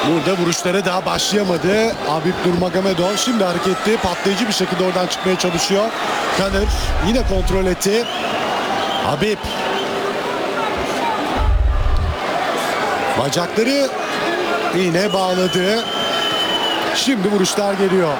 Burada vuruşlara daha başlayamadı Habib Nurmagomedov. Şimdi hareketli, patlayıcı bir şekilde oradan çıkmaya çalışıyor. Conor yine kontrol etti. Habib. Bacakları yine bağladı. Şimdi vuruşlar geliyor.